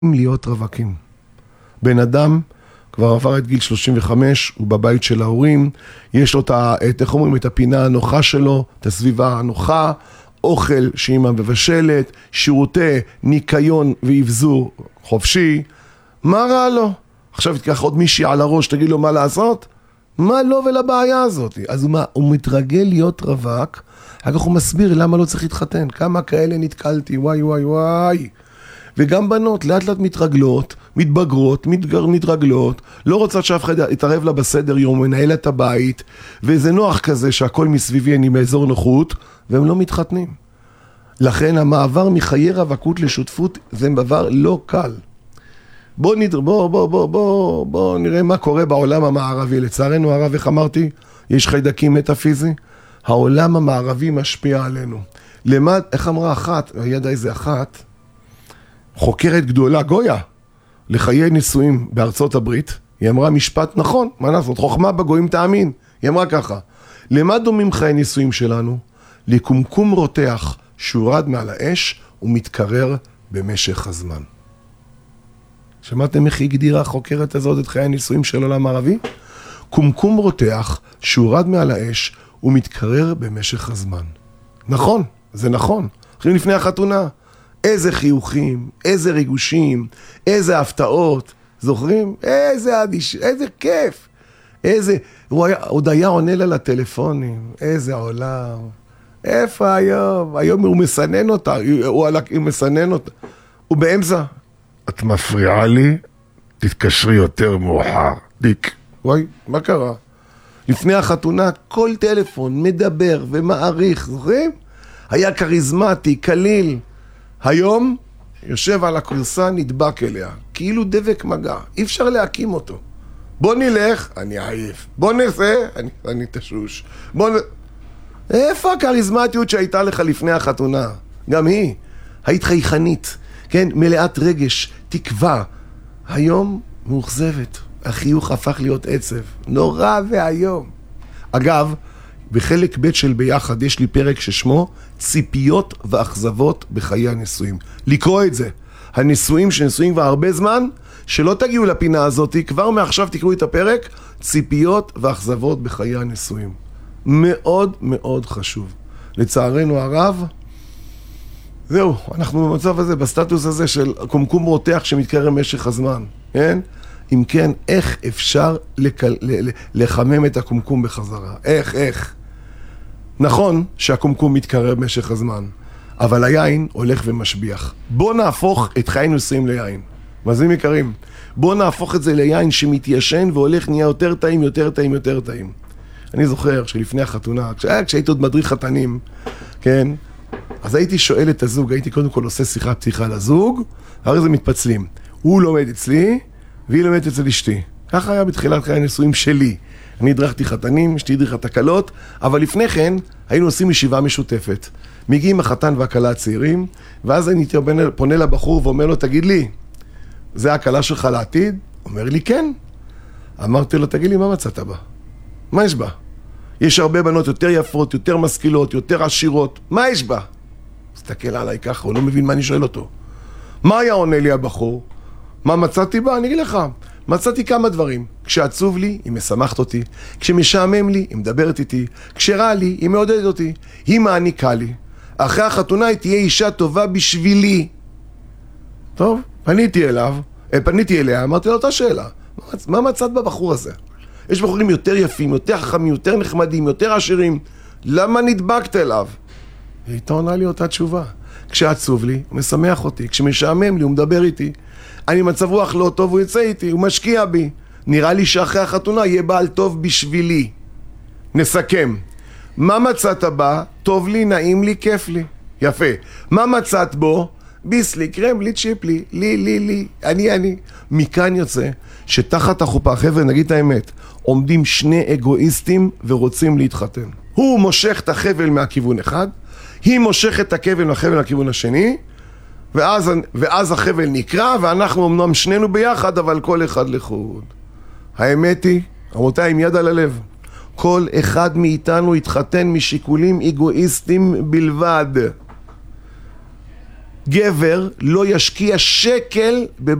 להיות רווקים. בן אדם כבר עבר את גיל 35, הוא בבית של ההורים, יש לו את הפינה הנוחה שלו, את הסביבה הנוחה, אוכל שאמא מבשלת, שירותי ניקיון ואבזור חופשי. מה רע לו? עכשיו תיקח עוד מישהי על הראש, תגיד לו מה לעשות? מה לא ולבעיה הזאת? אז הוא מתרגל להיות רווק, אחר כך הוא מסביר למה לא צריך להתחתן, כמה כאלה נתקלתי, וואי וואי וואי. וגם בנות לאט לאט מתרגלות, מתבגרות, מתרגלות, לא רוצה שאף אחד יתערב לה בסדר יום, מנהל את הבית, וזה נוח כזה שהכל מסביבי אני באזור נוחות, והם לא מתחתנים. לכן המעבר מחיי רווקות לשותפות זה דבר לא קל. בוא נראה מה קורה בעולם המערבי. לצערנו הרב, איך אמרתי, יש חיידקים מטאפיזי, העולם המערבי משפיע עלינו. איך אמרה אחת, ידע איזה אחת, חוקרת גדולה, גויה, לחיי נישואים בארצות הברית, היא אמרה משפט נכון, מה לעשות, חוכמה בגויים תאמין, היא אמרה ככה, למה דומים חיי נישואים שלנו? לקומקום רותח שהורד מעל האש ומתקרר במשך הזמן. שמעתם איך היא הגדירה החוקרת הזאת את חיי הנישואים של עולם הערבי? קומקום רותח שהורד מעל האש ומתקרר במשך הזמן. נכון, זה נכון. אחרים לפני החתונה, איזה חיוכים, איזה ריגושים, איזה הפתעות, זוכרים? איזה כיף, הוא עוד היה עונה לה לטלפונים, איזה עולם, איפה היום? היום הוא מסנן אותה, הוא מסנן אותה, הוא באמצע. את מפריעה לי, תתקשרי יותר מאוחר. דיק. וואי, מה קרה? לפני החתונה, כל טלפון מדבר ומעריך, זוכרים? היה קריזמטי, קליל. היום יושב על הכורסה, נדבק אליה, כאילו דבק מגע, אי אפשר להקים אותו. בוא נלך, אני עייף. בוא נעשה, אני תשוש. איפה הקריזמטיות שהייתה לך לפני החתונה? גם היא, היית חייכנית, כן, מלאת רגש, תקווה. היום מאוכזבת, החיוך הפך להיות עצב, נורא והיום. אגב, בחלק ב' של ביחד יש לי פרק ששמו ציפיות ואכזבות בחיי הנישואים. לקרוא את זה. הנישואים שנשואים כבר הרבה זמן, שלא תגיעו לפינה הזאת, כבר מעכשיו תקראו את הפרק, ציפיות ואכזבות בחיי הנישואים. מאוד מאוד חשוב. לצערנו הרב, זהו, אנחנו במצב הזה, בסטטוס הזה של קומקום רותח שמתקרר משך הזמן, כן? אם כן, איך אפשר לחמם את הקומקום בחזרה? איך? נכון שהקומקום מתקרר במשך הזמן, אבל היין הולך ומשביח. בוא נהפוך את חיי נישואים ליין. מזים יקרים, בוא נהפוך את זה ליין שמתיישן והולך נהיה יותר טעים, יותר טעים, יותר טעים. אני זוכר שלפני החתונה, כשהייתי עוד מדריך חתנים, כן? אז הייתי שואל את הזוג, הייתי קודם כל עושה שיחה פתיחה לזוג, הרי זה מתפצלים. הוא לומד אצלי, והיא לומדת אצל אשתי. ככה היה בתחילת חיי הנישואים שלי. אני הדרכתי חתנים, אשתי הדריכה תקלות, אבל לפני כן היינו עושים ישיבה משותפת. מגיעים החתן והקלה הצעירים, ואז אני פונה לבחור ואומר לו, תגיד לי, זה הקלה שלך לעתיד? אומר לי, כן. אמרתי לו, תגיד לי, מה מצאת בה? מה יש בה? יש הרבה בנות יותר יפות, יותר משכילות, יותר עשירות. מה יש בה? מסתכל עליי ככה, הוא לא מבין מה אני שואל אותו. מה היה עונה לי הבחור? מה מצאתי בה? אני אגיד לך. מצאתי כמה דברים. כשעצוב לי, היא משמחת אותי. כשמשעמם לי, היא מדברת איתי. כשרע לי, היא מעודדת אותי. היא מעניקה לי. אחרי החתונה היא תהיה אישה טובה בשבילי. טוב, פניתי אליה, אמרתי לה אותה שאלה. מה מצאת בבחור הזה? יש בחורים יותר יפים, יותר חכמים, יותר נחמדים, יותר עשירים. למה נדבקת אליו? היא הייתה עונה לי אותה תשובה. כשעצוב לי, הוא משמח אותי. כשמשעמם לי, הוא מדבר איתי. אני מצב רוח לא טוב, הוא יצא איתי, הוא משקיע בי. נראה לי שאחרי החתונה יהיה בעל טוב בשבילי. נסכם. מה מצאת בה? טוב לי, נעים לי, כיף לי. יפה. מה מצאת בו? ביסלי, קרמלי, צ'יפלי, לי, אני. מכאן יוצא שתחת החופה, חבר'ה, נגיד את האמת, עומדים שני אגואיסטים ורוצים להתחתן. הוא מושך את החבל מהכיוון אחד, היא מושכת את הכבל מהחבל מהכיוון השני, ואז החבל נקרא, ואנחנו אמנם שנינו ביחד, אבל כל אחד לחוד. האמת היא, רבותיי, עם יד על הלב, כל אחד מאיתנו התחתן משיקולים אגואיסטים בלבד. גבר לא ישקיע שקל